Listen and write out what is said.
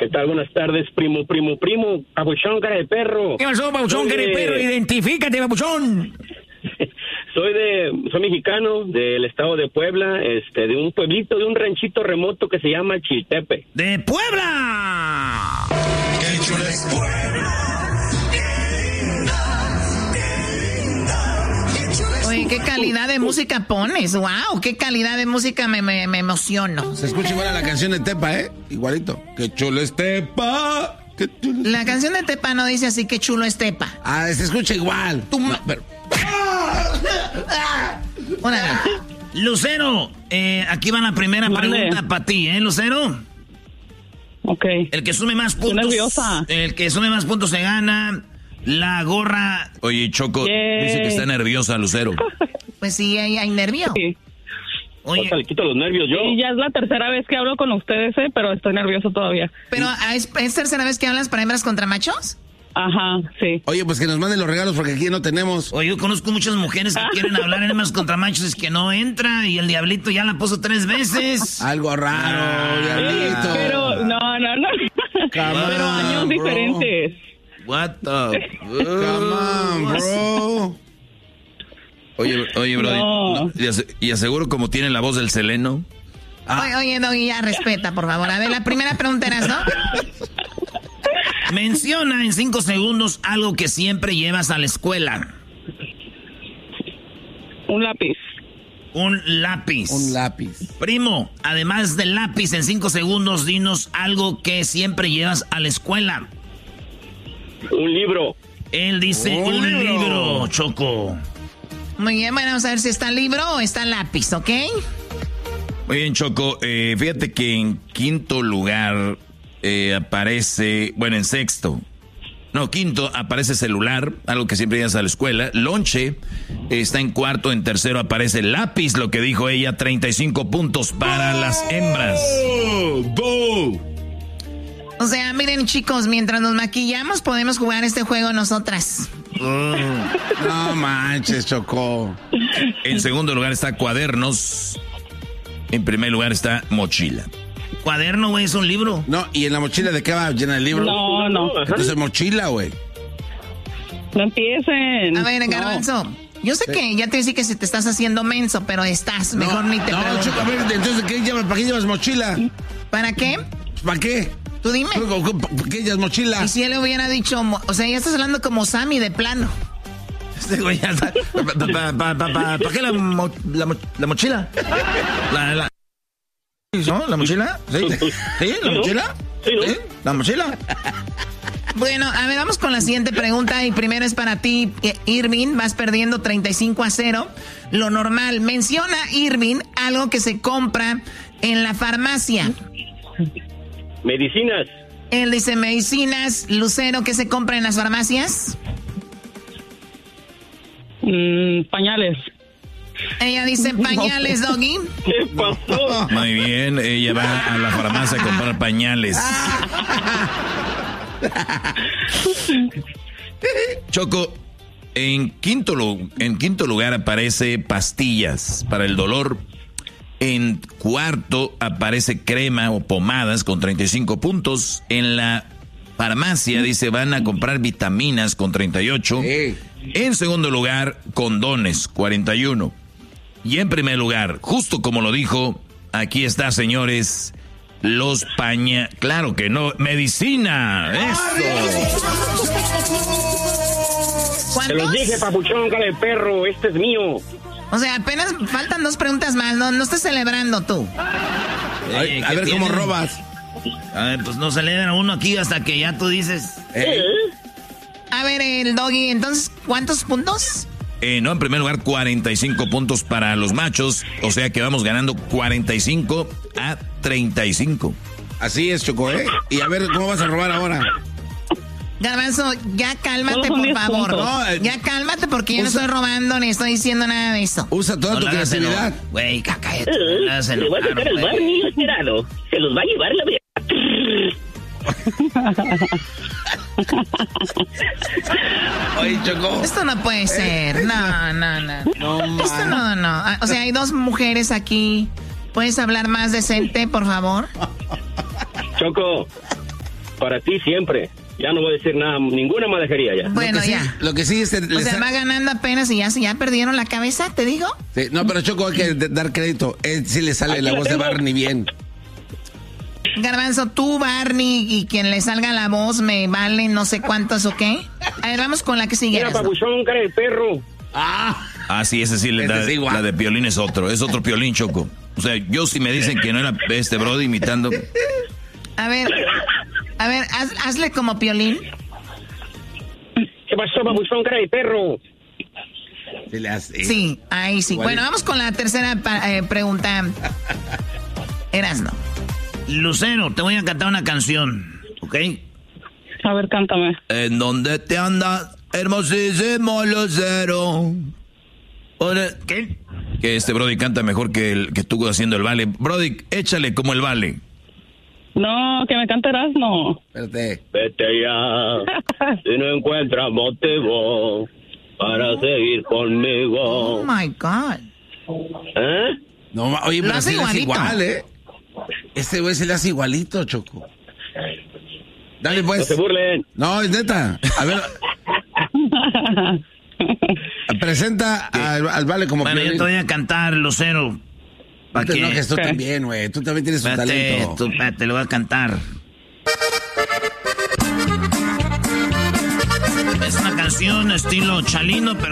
¿Qué tal? Buenas tardes, primo. Papuchón, cara de perro. ¿Qué pasó, Papuchón, cara de perro? Identifícate, Papuchón. Soy mexicano del estado de Puebla, de un pueblito, de un ranchito remoto que se llama Chiltepe. ¡De Puebla! ¡Qué chula es Puebla! Oye, qué calidad de música pones. ¡Wow! ¡Qué calidad de música! Me emociono. Se escucha igual a la canción de Tepa, ¿eh? Igualito. ¡Qué chulo es Tepa! ¡Qué chulo es... La canción de Tepa no dice así, ¡qué chulo es Tepa! Ah, se escucha igual. No, pero... Órale. Lucero, aquí va la primera pregunta para ti, Lucero. Ok. El que sume más puntos. Estoy nerviosa. El que sume más puntos se gana la gorra. Oye, Choco, dice que está nerviosa, Lucero. Pues sí, hay nervio. Sí. Oye, le quito los nervios yo. Y ya es la tercera vez que hablo con ustedes, pero estoy nervioso todavía. Pero ¿es tercera vez que hablas para hembras contra machos? Ajá, sí. Oye, pues que nos manden los regalos porque aquí no tenemos. Oye, yo conozco muchas mujeres que quieren hablar en hembras contra machos, es que no entra y el diablito ya la puso 3 veces. Algo raro, diablito. Sí, pero no. Pero años diferentes. What the... Come on, bro. Oye, bro, No. y aseguro como tiene la voz del Seleno. Oye, Doggy, ya respeta, por favor. A ver, la primera pregunta era, ¿no? Menciona en 5 segundos algo que siempre llevas a la escuela. Un lápiz. Un lápiz. Un lápiz. Primo, además del lápiz, en 5 segundos, dinos algo que siempre llevas a la escuela. Un libro. Él dice un libro, Choco. Muy bien, bueno, vamos a ver si está el libro o está el lápiz, ¿ok? Muy bien, Choco. Fíjate que en quinto lugar aparece, bueno, en sexto. No, quinto aparece celular, algo que siempre llevas a la escuela. Lonche está en cuarto, en tercero aparece lápiz, lo que dijo ella, 35 puntos para las hembras. O sea, miren, chicos, mientras nos maquillamos podemos jugar este juego nosotras. No manches, Choco. En segundo lugar está cuadernos. En primer lugar está mochila. Cuaderno, güey, es un libro. No, ¿y en la mochila de qué va llena el libro? No. Entonces mochila, güey. No empiecen. A ver, Garbanzo, yo sé que ya te decía que si te estás haciendo menso, pero estás, mejor ni te pregunto. No, Choco, a ver, entonces, ¿para qué llevas mochila? ¿Para qué? ¿Para qué? Tú dime. ¿Por qué llevas mochila? Y si él hubiera dicho, o sea, ya estás hablando como Sammy de plano. Este güey ya está. ¿Para qué la mochila? ¿No? ¿La mochila? ¿Sí? ¿Sí? ¿La mochila? ¿Sí? ¿La mochila? Bueno, a ver, vamos con la siguiente pregunta. Y primero es para ti, Irving. Vas perdiendo 35-0. Lo normal. Menciona, Irving, algo que se compra en la farmacia. Medicinas. Él dice medicinas. Lucero, ¿qué se compra en las farmacias? Pañales. Ella dice pañales, Doggy. ¿Qué pasó? Muy bien, ella va a la farmacia a comprar pañales. Choco, en quinto lugar aparece pastillas para el dolor. En cuarto aparece crema o pomadas con 35 puntos. En la farmacia dice van a comprar vitaminas con 38. En segundo lugar, condones, 41. Y en primer lugar, justo como lo dijo, aquí está, señores, los claro que no, medicina. ¡Eso! Te los dije, papuchón, cara de perro, este es mío. O sea, apenas faltan 2 preguntas más, no estés celebrando tú. A ver cómo robas. A ver, pues no celebra uno aquí hasta que ya tú dices. A ver, el Doggy, entonces, ¿cuántos puntos? No, en primer lugar, 45 puntos para los machos. O sea que vamos ganando 45-35. Así es, Choco, ¿eh? Y a ver, ¿cómo vas a robar ahora? Garbanzo, ya cálmate, por favor. No, ya cálmate porque yo no estoy robando ni estoy diciendo nada de eso. Usa toda tu creatividad. Güey, cállate. Le voy a sacar el barnio esperado. Se los va a llevar la vida. Oye, Choco. Esto no puede ser. No. Esto no. O sea, hay 2 mujeres aquí. ¿Puedes hablar más decente, por favor? Choco, para ti siempre. Ya no voy a decir nada, ninguna malejería ya. Bueno, lo que ya. Sí, lo que sí es... O sea, va ganando apenas y ya perdieron la cabeza, ¿te digo? Sí, no, pero Choco, hay que dar crédito. Él sí le sale Aquí la la voz de tengo. Barney bien. Garbanzo, tú, Barney, y quien le salga la voz me vale no sé cuántos o qué. A ver, vamos con la que sigue. Mira, papuchón, cara de perro. Ah, sí, ese sí, Ese sí, igual. la de Piolín es otro Piolín, Choco. O sea, yo si me dicen que no era este Brody imitando... A ver, hazle como Piolín. ¿Qué pasó, papuchón, cara de perro? Sí, le hace. Sí, ahí sí. Igualito. Bueno, vamos con la tercera pregunta. Erasno. Lucero, te voy a cantar una canción, ¿ok? A ver, cántame. ¿En dónde te andas, hermosísimo Lucero? ¿Qué? Que este Brody canta mejor que tú haciendo el vale. Brody, échale como el vale. No, que me cante Erasmo. Espérate. Vete ya, si no encuentras motivo para seguir conmigo. Oh my God. ¿Eh? No, oye, Lo pero hace sí le hace igualito. igual, ¿eh? Este güey se le hace igualito, Choco. Dale, No pues. se burlen. No, es neta. A ver. Presenta al Vale como Bueno, yo Piolín. te voy a cantar, Lucero. No te enojes, tú también, güey. Tú también tienes un talento. Te lo voy a cantar. Es una canción estilo Chalino, pero